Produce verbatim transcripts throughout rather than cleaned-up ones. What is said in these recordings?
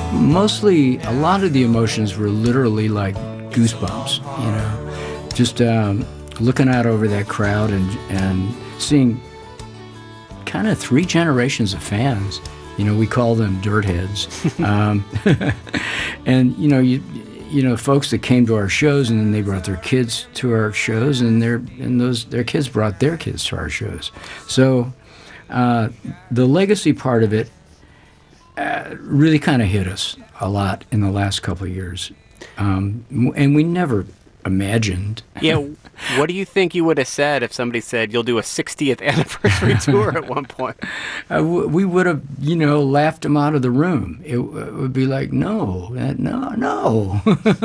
Mostly, a lot of the emotions were literally like goosebumps, you know, just um, looking out over that crowd and and seeing kind of three generations of fans. You know, we call them dirt heads. um, and, you know, you you know, folks that came to our shows and then they brought their kids to our shows, and their and those their kids brought their kids to our shows. So uh, the legacy part of it uh, really kind of hit us a lot in the last couple of years. Um, and we never imagined. Yeah, what do you think you would have said if somebody said you'll do a sixtieth anniversary tour at one point? Uh, w- we would have, you know, laughed them out of the room. It, w- it would be like, no, uh, no, no.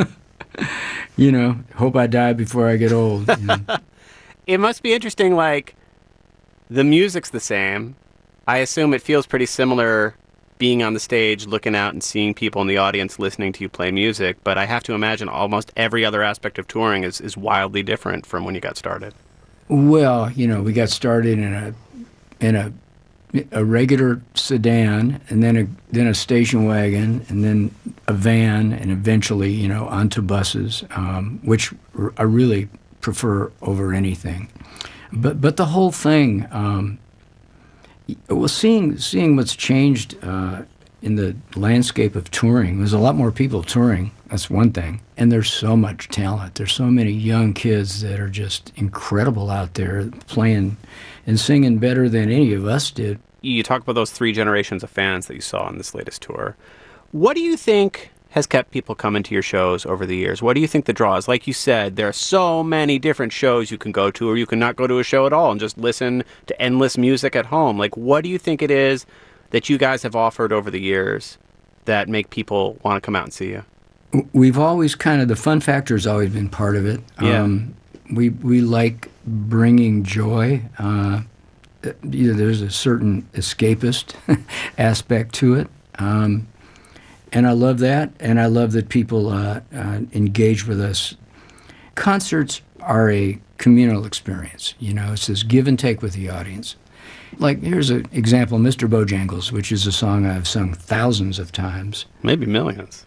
You know, hope I die before I get old. You know? It must be interesting, like, the music's the same. I assume it feels pretty similar being on the stage, looking out and seeing people in the audience listening to you play music, but I have to imagine almost every other aspect of touring is, is wildly different from when you got started. Well, you know, we got started in a in a a regular sedan, and then a then a station wagon, and then a van, and eventually, you know, onto buses, um, which I really prefer over anything. But but the whole thing. Um, Well, seeing seeing what's changed uh, in the landscape of touring, there's a lot more people touring. That's one thing, and there's so much talent. There's so many young kids that are just incredible out there playing and singing better than any of us did. You talk about those three generations of fans that you saw on this latest tour. What do you think has kept people coming to your shows over the years? What do you think the draw is? Like you said, there are so many different shows you can go to, or you can not go to a show at all and just listen to endless music at home. Like, what do you think it is that you guys have offered over the years that make people want to come out and see you? We've always kind of, the fun factor has always been part of it. Yeah. Um, we, we like bringing joy. Uh, you know, there's a certain escapist aspect to it. Um, And I love that, and I love that people uh, uh, engage with us. Concerts are a communal experience, you know. It's this give and take with the audience. Like, here's an example, Mister Bojangles, which is a song I've sung thousands of times. Maybe millions.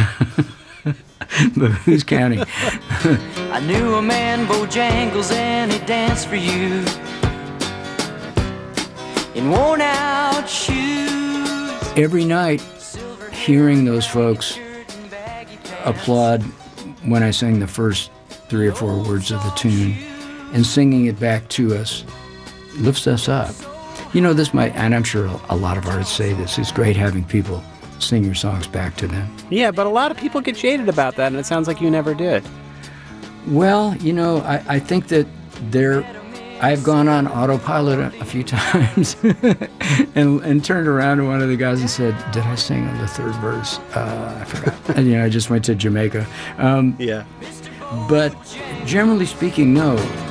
But who's counting? I knew a man, Bojangles, and he danced for you in worn-out shoes. Every night, hearing those folks applaud when I sang the first three or four words of the tune and singing it back to us lifts us up. You know, this might, and I'm sure a lot of artists say this, it's great having people sing your songs back to them. Yeah, but a lot of people get jaded about that, and it sounds like you never did. Well, you know, I, I think that there, I've gone on autopilot a, a few times and, and turned around to one of the guys and said, did I sing on the third verse? Uh, I forgot. And, you know, I just went to Jamaica. Um, Yeah. But generally speaking, no.